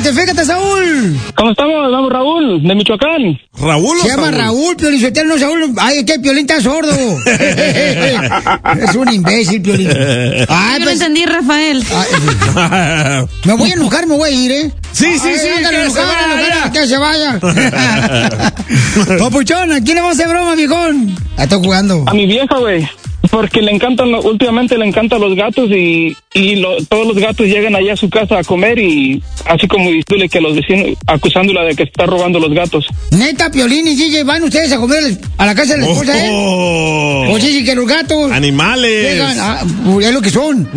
Identifícate, Saúl. ¿Cómo estamos? Vamos, Raúl, de Michoacán. ¿Raúl o Se llama Saúl? Raúl, Piolín Sotelo, no Saúl. Ay, es que el Piolín está sordo. Es un imbécil, Piolín. Ay, Yo no entendí, Rafael. Me voy a enojar, me voy a ir, ¿eh? Sí, ándale, que se vaya. que se vaya. Papuchón, ¿a quién le vamos a hacer broma, viejón? Estoy jugando. A mi vieja, güey. Porque últimamente le encantan los gatos y todos los gatos llegan allá a su casa a comer y así como diciéndole que los vecinos, acusándola de que está robando los gatos. Neta, Piolín y DJ, ¿van ustedes a comer a la casa de la esposa, Pues sí, que los gatos Animales. llegan, es lo que son.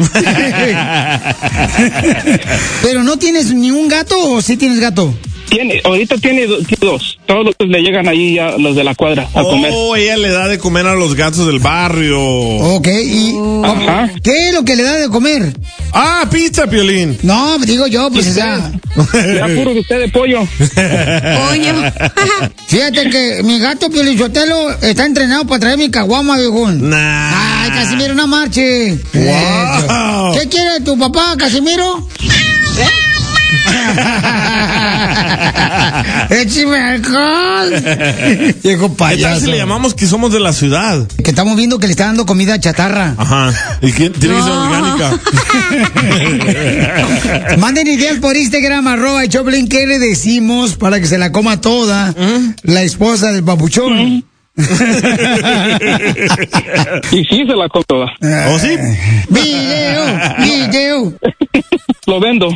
Pero no tienes ni un gato o sí tienes gato. Ahorita tiene dos. Todos los que le llegan ahí ya los de la cuadra a comer. Ella le da de comer a los gatos del barrio. Ok, ¿y Ajá. qué es lo que le da de comer? Pizza, Piolín. No, digo yo, pues Ya puro de usted de pollo. Pollo. Fíjate que mi gato Piolín Sotelo está entrenado para traer mi caguama, viejón. Nah. Ay, Casimiro, una marche. Wow. ¿Qué quiere tu papá, Casimiro? ¡Échame alcohol! Viejo ¿Qué tal payaso. si le llamamos que somos de la ciudad? Que estamos viendo que le está dando comida chatarra. Ajá. ¿Y qué? Tiene que ser orgánica. Manden ideas por Instagram, @Choplin, ¿qué le decimos para que se la coma toda la esposa del papuchón? Y sí se la contó. ¿Oh, sí? Video. Lo vendo.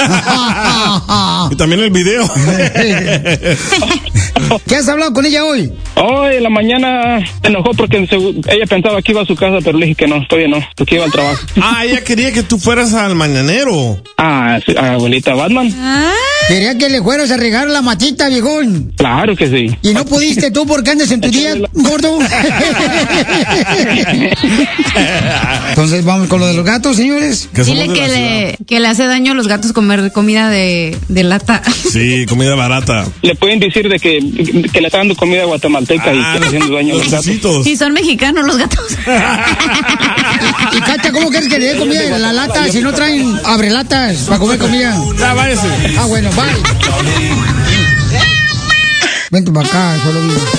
Y también el video. ¿Qué has hablado con ella hoy? Hoy en la mañana se enojó porque ella pensaba que iba a su casa, pero le dije que no, todavía no, porque iba al trabajo. Ella quería que tú fueras al mañanero. Sí, abuelita Batman. Quería que le fueras a regar la matita, viejón. Claro que sí. ¿Y no pudiste tú porque andas en tu día, gordo? Entonces vamos con lo de los gatos, señores. Que somos Dile de la ciudad. que le hace daño a los gatos comer comida de lata. Sí, comida barata. Le pueden decir de que le está dando comida guatemalteca y que está haciendo daño a los gatos. Los Si son mexicanos los gatos. Y Cacha, ¿cómo quieres que le dé comida de la lata si no traen abrelatas para comer comida? Ya, váyase. Bueno, bye. Vente para acá, solo vivo.